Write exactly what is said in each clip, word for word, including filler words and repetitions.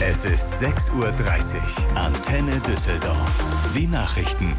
Es ist sechs Uhr dreißig. Antenne Düsseldorf. Die Nachrichten.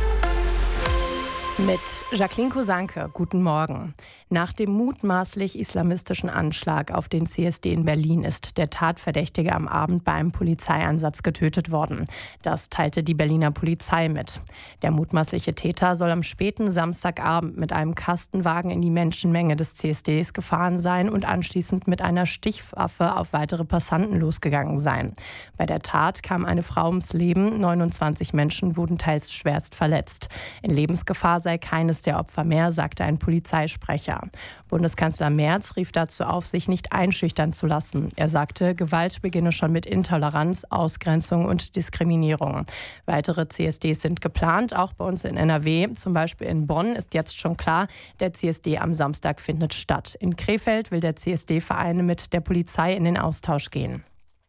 Mit Jacqueline Kosanke, guten Morgen. Nach dem mutmaßlich islamistischen Anschlag auf den C S D in Berlin ist der Tatverdächtige am Abend bei einem Polizeieinsatz getötet worden. Das teilte die Berliner Polizei mit. Der mutmaßliche Täter soll am späten Samstagabend mit einem Kastenwagen in die Menschenmenge des C S Ds gefahren sein und anschließend mit einer Stichwaffe auf weitere Passanten losgegangen sein. Bei der Tat kam eine Frau ums Leben, neunundzwanzig Menschen wurden teils schwerst verletzt. In Lebensgefahr sei keines der Opfer mehr, sagte ein Polizeisprecher. Bundeskanzler Merz rief dazu auf, sich nicht einschüchtern zu lassen. Er sagte, Gewalt beginne schon mit Intoleranz, Ausgrenzung und Diskriminierung. Weitere C S Ds sind geplant, auch bei uns in N R W. Zum Beispiel in Bonn ist jetzt schon klar, der C S D am Samstag findet statt. In Krefeld will der C S D-Verein mit der Polizei in den Austausch gehen.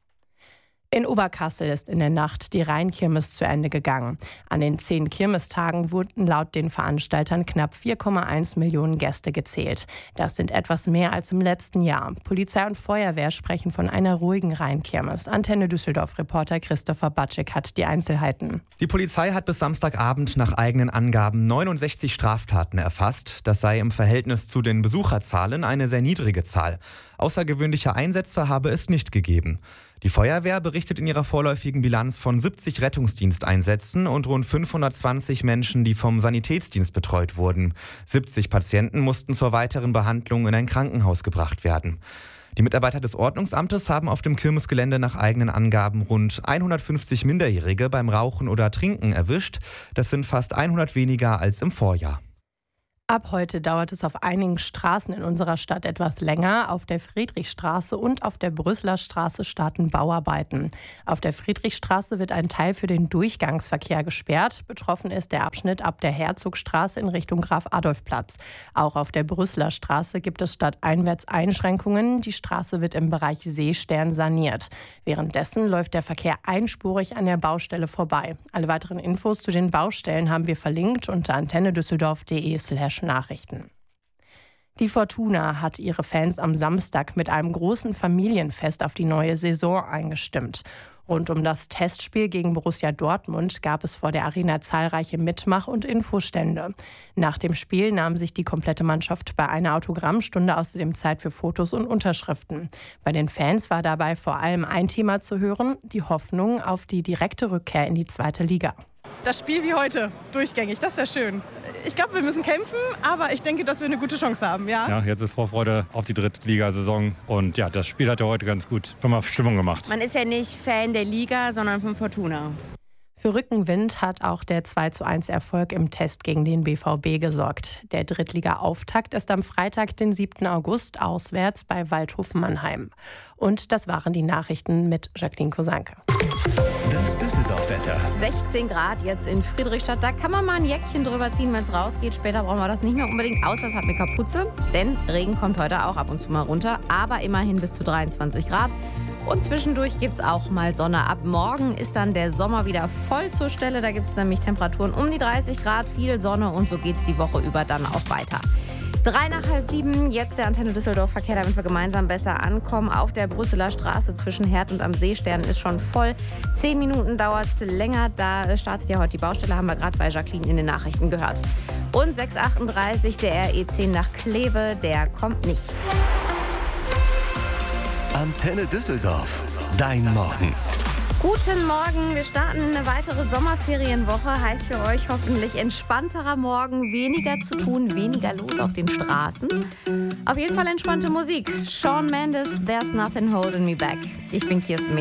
In Oberkassel ist in der Nacht die Rheinkirmes zu Ende gegangen. An den zehn Kirmestagen wurden laut den Veranstaltern knapp vier Komma eins Millionen Gäste gezählt. Das sind etwas mehr als im letzten Jahr. Polizei und Feuerwehr sprechen von einer ruhigen Rheinkirmes. Antenne Düsseldorf-Reporter Christopher Batschek hat die Einzelheiten. Die Polizei hat bis Samstagabend nach eigenen Angaben neunundsechzig Straftaten erfasst. Das sei im Verhältnis zu den Besucherzahlen eine sehr niedrige Zahl. Außergewöhnliche Einsätze habe es nicht gegeben. Die Feuerwehr berichtet in ihrer vorläufigen Bilanz von siebzig Rettungsdiensteinsätzen und rund fünfhundertzwanzig Menschen, die vom Sanitätsdienst betreut wurden. siebzig Patienten mussten zur weiteren Behandlung in ein Krankenhaus gebracht werden. Die Mitarbeiter des Ordnungsamtes haben auf dem Kirmesgelände nach eigenen Angaben rund hundertfünfzig Minderjährige beim Rauchen oder Trinken erwischt. Das sind fast hundert weniger als im Vorjahr. Ab heute dauert es auf einigen Straßen in unserer Stadt etwas länger. Auf der Friedrichstraße und auf der Brüsseler Straße starten Bauarbeiten. Auf der Friedrichstraße wird ein Teil für den Durchgangsverkehr gesperrt. Betroffen ist der Abschnitt ab der Herzogstraße in Richtung Graf-Adolf-Platz. Auch auf der Brüsseler Straße gibt es stadteinwärts Einschränkungen. Die Straße wird im Bereich Seestern saniert. Währenddessen läuft der Verkehr einspurig an der Baustelle vorbei. Alle weiteren Infos zu den Baustellen haben wir verlinkt unter antennedüsseldorf.de slash Nachrichten. Die Fortuna hat ihre Fans am Samstag mit einem großen Familienfest auf die neue Saison eingestimmt. Rund um das Testspiel gegen Borussia Dortmund gab es vor der Arena zahlreiche Mitmach- und Infostände. Nach dem Spiel nahm sich die komplette Mannschaft bei einer Autogrammstunde außerdem Zeit für Fotos und Unterschriften. Bei den Fans war dabei vor allem ein Thema zu hören: die Hoffnung auf die direkte Rückkehr in die zweite Liga. Das Spiel wie heute, durchgängig, das wäre schön. Ich glaube, wir müssen kämpfen, aber ich denke, dass wir eine gute Chance haben, ja. Ja, jetzt ist Vorfreude auf die Drittligasaison und ja, das Spiel hat ja heute ganz gut schon mal Stimmung gemacht. Man ist ja nicht Fan der Liga, sondern von Fortuna. Für Rückenwind hat auch der zwei zu eins Erfolg im Test gegen den B V B gesorgt. Der Drittliga-Auftakt ist am Freitag, den siebten August, auswärts bei Waldhof Mannheim. Und das waren die Nachrichten mit Jacqueline Kosanke. Das Düsseldorf-Wetter. sechzehn Grad jetzt in Friedrichstadt. Da kann man mal ein Jäckchen drüber ziehen, wenn es rausgeht. Später brauchen wir das nicht mehr unbedingt, außer es hat eine Kapuze. Denn Regen kommt heute auch ab und zu mal runter. Aber immerhin bis zu dreiundzwanzig Grad. Und zwischendurch gibt es auch mal Sonne. Ab morgen ist dann der Sommer wieder voll zur Stelle. Da gibt es nämlich Temperaturen um die dreißig Grad, viel Sonne und so geht es die Woche über dann auch weiter. Drei nach halb sieben, jetzt der Antenne Düsseldorf-Verkehr, damit wir gemeinsam besser ankommen. Auf der Brüsseler Straße zwischen Herd und am Seestern ist schon voll. Zehn Minuten dauert es länger, da startet ja heute die Baustelle, haben wir gerade bei Jacqueline in den Nachrichten gehört. Und sechs Uhr achtunddreißig, der R E zehn nach Kleve, der kommt nicht. Antenne Düsseldorf. Dein Morgen. Guten Morgen, wir starten eine weitere Sommerferienwoche. Heißt für euch hoffentlich entspannterer Morgen, weniger zu tun, weniger los auf den Straßen. Auf jeden Fall entspannte Musik. Shawn Mendes, There's Nothing Holding Me Back. Ich bin Kirsten